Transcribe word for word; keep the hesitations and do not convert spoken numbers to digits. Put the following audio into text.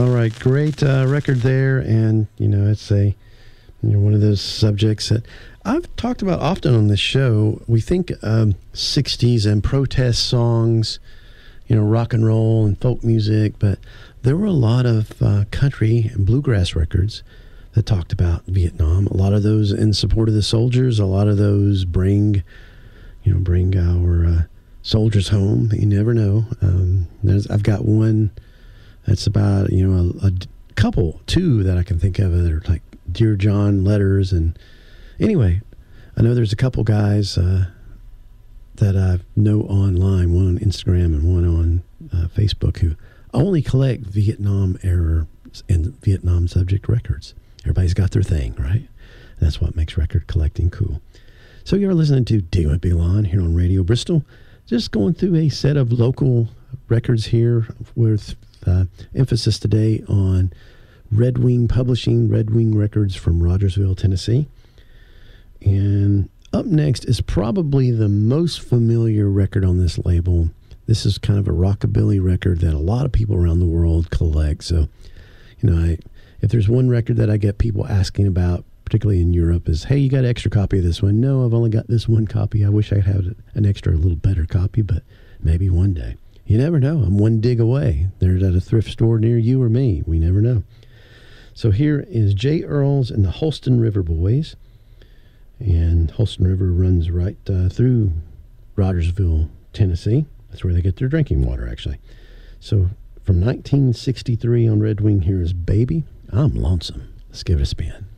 All right, great uh, record there, and you know it's a you know one of those subjects that I've talked about often on this show. We think um, sixties and protest songs, you know, rock and roll and folk music, but there were a lot of uh, country and bluegrass records that talked about Vietnam. A lot of those in support of the soldiers. A lot of those bring, you know, bring our uh, soldiers home. You never know. Um, there's, I've got one. That's about, you know, a, a couple, two that I can think of that are like Dear John letters. And anyway, I know there's a couple guys uh, that I know online, one on Instagram and one on uh, Facebook, who only collect Vietnam era and Vietnam subject records. Everybody's got their thing, right? And that's what makes record collecting cool. So you're listening to Dig With Big Lon here on Radio Bristol. Just going through a set of local records here with Uh, emphasis today on Red Wing Publishing, Red Wing Records from Rogersville, Tennessee. And up next is probably the most familiar record on this label. This is kind of a rockabilly record that a lot of people around the world collect. So, you know, I, if there's one record that I get people asking about, particularly in Europe, is, hey, you got an extra copy of this one? No, I've only got this one copy. I wish I had an extra, a little better copy, but maybe one day. You never know. I'm one dig away. They're at a thrift store near you or me. We never know. So here is J. Earls and the Holston River Boys. And Holston River runs right uh, through Rogersville, Tennessee. That's where they get their drinking water, actually. So from nineteen sixty-three on Red Wing, here is Baby, I'm Lonesome. Let's give it a spin.